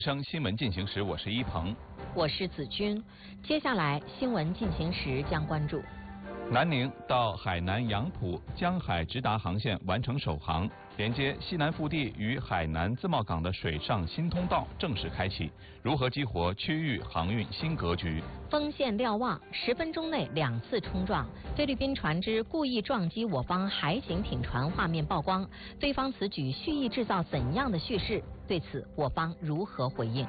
生新闻进行时，我是一鹏， 我是子君。接下来新闻进行时将关注： 南宁到海南杨浦江海直达航线完成首航，连接西南腹地与海南自贸港的水上新通道正式开启，如何激活区域航运新格局？ 锋线瞭望，10分钟内2次冲撞，菲律宾船只故意撞击我方海警艇船画面曝光，菲方此举蓄意制造怎样的叙事？对此，我方如何回应？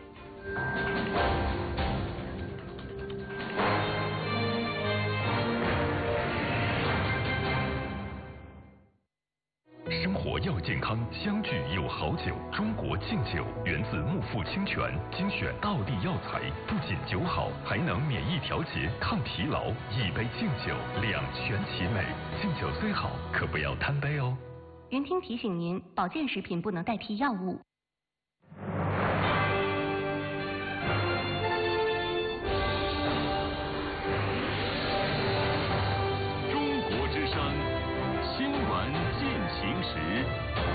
生活要健康，相聚有好酒。中国劲酒源自木富清泉，精选道地药材，不仅酒好，还能免疫调节、抗疲劳。一杯劲酒，两全其美。劲酒虽好，可不要贪杯哦。 云听提醒您，保健食品不能代替药物。 中国之声，新闻进行时。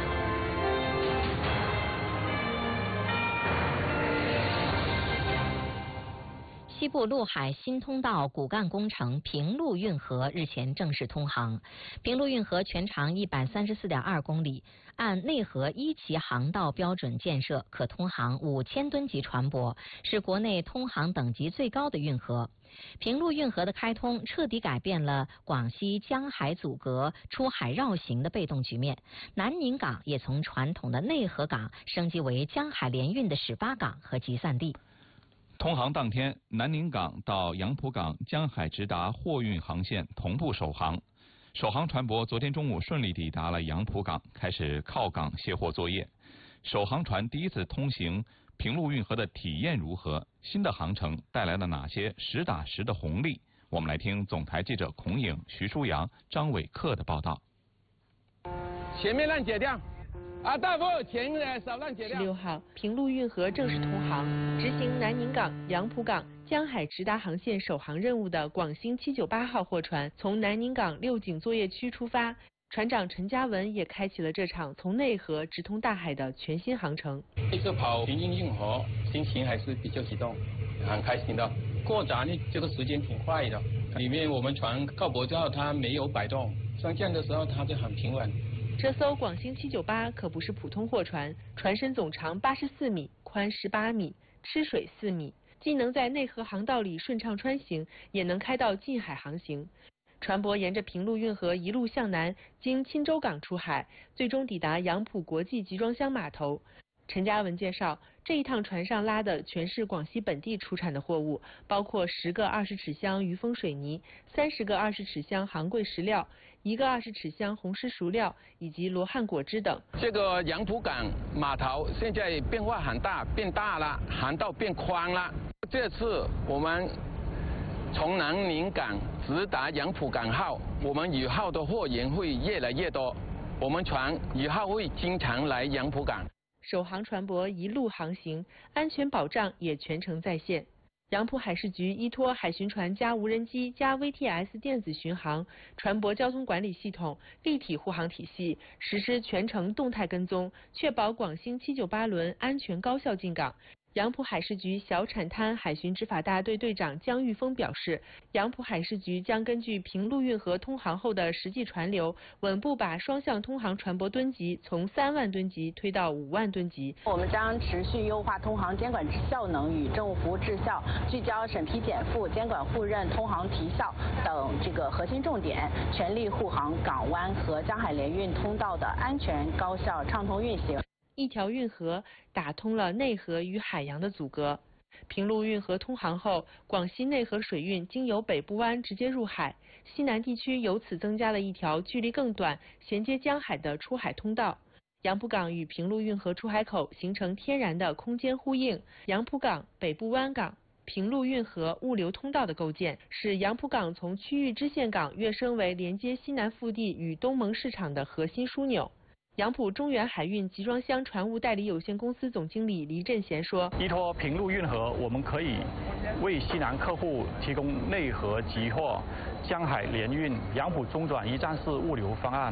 西部陆海新通道骨干工程平陆运河日前正式通航。平陆运河全长134.2公里，按内河1期航道标准建设，可通航5000吨级船舶，是国内通航等级最高的运河。平陆运河的开通彻底改变了广西江海阻隔、出海绕行的被动局面。南宁港也从传统的内河港升级为江海联运的始发港和集散地。 通航当天，南宁港到杨浦港江海直达货运航线同步首航。首航船舶昨天中午顺利抵达了杨浦港，开始靠港卸货作业。首航船第一次通行平陆运河的体验如何？新的航程带来了哪些实打实的红利？我们来听总台记者孔颖、徐舒阳、张伟克的报道。 前面浪解掉。大夫，前少浪解掉。 16号，平陆运河正式通航，执行南宁港、杨浦港江海直达航线首航任务的广兴798号货船，从南宁港六井作业区出发。船长陈嘉文也开启了这场从内河直通大海的全新航程。 这次跑平津运河，心情还是比较激动，很开心的。过闸呢，这个时间挺快的。里面我们船靠泊之后，它没有摆动，上舰的时候它就很平稳。 这艘广兴798可不是普通货船，船身总长84米，宽18米，吃水4米，既能在内河航道里顺畅穿行，也能开到近海航行。船舶沿着平陆运河一路向南，经钦州港出海，最终抵达杨浦国际集装箱码头。陈嘉文介绍，这一趟船上拉的全是广西本地出产的货物，包括10个20尺箱余丰水泥、30个20尺箱杭贵石料、1个20尺箱红石熟料以及罗汉果汁等。 这个杨浦港码头现在变化很大，变大了，航道变宽了。这次我们从南宁港直达杨浦港后，我们以后的货源会越来越多，我们船以后会经常来杨浦港。 首航船舶一路航行，安全保障也全程在线。杨浦海事局依托海巡船加无人机加 VTS 电子巡航、船舶交通管理系统、立体护航体系，实施全程动态跟踪，确保广兴798轮安全高效进港。杨浦海事局小产滩海巡执法大队队长姜玉峰表示，杨浦海事局将根据平陆运河通航后的实际船流，稳步把双向通航船舶吨级从3万吨级推到5万吨级。 我们将持续优化通航监管效能与政务服务质效，聚焦审批减负、监管互认、通航提效等这个核心重点，全力护航港湾和江海联运通道的安全、高效、畅通运行。 一条运河打通了内河与海洋的阻隔。平陆运河通航后，广西内河水运经由北部湾直接入海，西南地区由此增加了一条距离更短、衔接江海的出海通道。杨浦港与平陆运河出海口形成天然的空间呼应。杨浦港、北部湾港、平陆运河物流通道的构建，使杨浦港从区域支线港跃升为连接西南腹地与东盟市场的核心枢纽。杨浦中原海运集装箱船务代理有限公司总经理黎振贤说：“ 依托平陆运河，我们可以为西南客户提供内河集货、江海联运、杨浦中转一站式物流方案，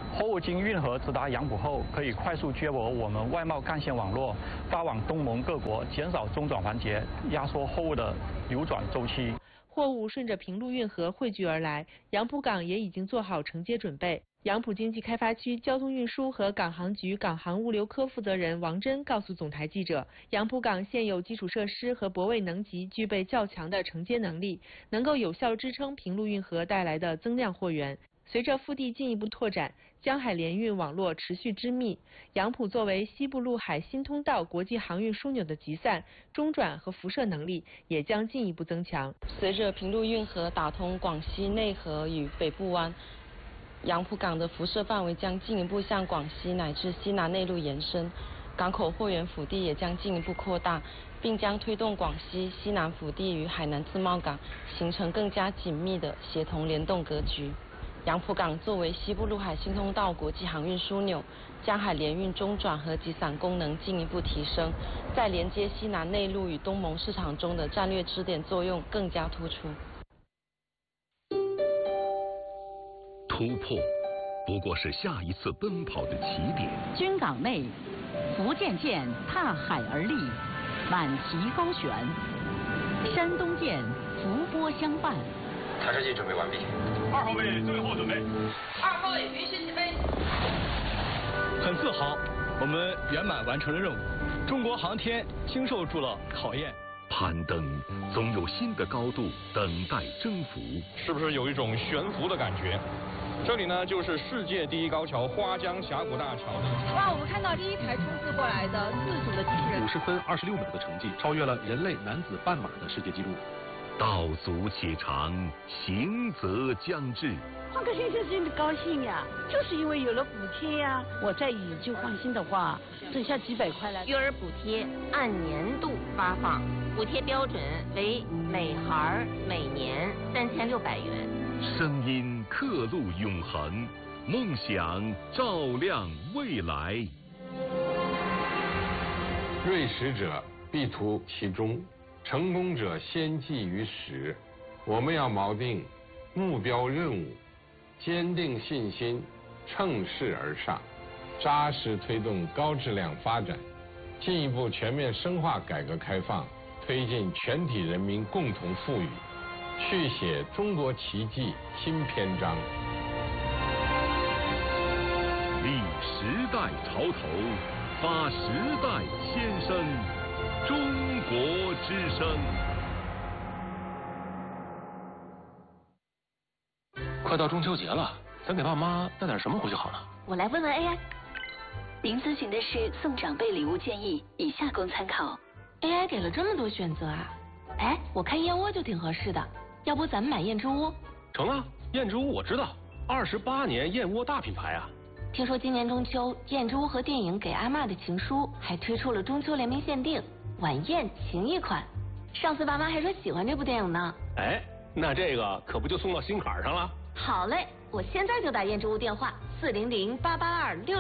货物经运河直达杨浦后，可以快速接驳我们外贸干线网络，发往东盟各国，减少中转环节，压缩货物的流转周期。 货物顺着平陆运河汇聚而来，杨浦港也已经做好承接准备。杨浦经济开发区交通运输和港航局港航物流科负责人王真告诉总台记者，杨浦港现有基础设施和泊位能级具备较强的承接能力，能够有效支撑平陆运河带来的增量货源。随着腹地进一步拓展，江海联运网络持续织密，杨浦作为西部陆海新通道国际航运枢纽的集散、中转和辐射能力也将进一步增强。 随着平陆运河打通广西内河与北部湾，杨浦港的辐射范围将进一步向广西乃至西南内陆延伸，港口货源腹地也将进一步扩大，并将推动广西西南腹地与海南自贸港形成更加紧密的协同联动格局。杨浦港作为西部陆海新通道国际航运枢纽，江海联运中转和集散功能进一步提升，在连接西南内陆与东盟市场中的战略支点作用更加突出。 突破不过是下一次奔跑的起点。 军港内，福建舰踏海而立，满旗高悬；山东舰伏波相伴。 抬车机准备完毕。 2号位最后准备。 2号位允许起飞。 很自豪，我们圆满完成了任务。中国航天经受住了考验。 攀登总有新的高度等待征服。 是不是有一种悬浮的感觉？这里呢，就是世界第一高桥花江峡谷大桥。 哇，我们看到第一台冲刺过来的自主的机器人 ，50分26秒的成绩，超越了人类男子半马的世界纪录。 道阻且长，行则将至。 换个先生真的高兴呀，就是因为有了补贴呀。我再以就放心的话，剩下几百块了。 育儿补贴按年度发放，补贴标准为每孩每年3600元。 声音刻录永恒，梦想照亮未来。 锐实者必图其中，成功者先记于始。我们要锚定目标任务，坚定信心，乘势而上，扎实推动高质量发展，进一步全面深化改革开放，推进全体人民共同富裕，续写中国奇迹新篇章。 立时代潮头，发时代先声，中国之声。 快到中秋节了，咱给爸妈带点什么回去好呢？ 我来问问 AI。您咨询的是送长辈礼物建议，以下供参考。 AI 给了这么多选择啊！哎，我看燕窝就挺合适的，要不咱们买燕之屋？ 成啊，燕之屋我知道，28年燕窝大品牌啊。 听说今年中秋，燕之屋和电影《给阿嬷的情书》还推出了中秋联名限定晚宴情谊款。上次爸妈还说喜欢这部电影呢。 哎，那这个可不就送到心坎上了？ 好嘞，我现在就打燕之屋电话400-882-6。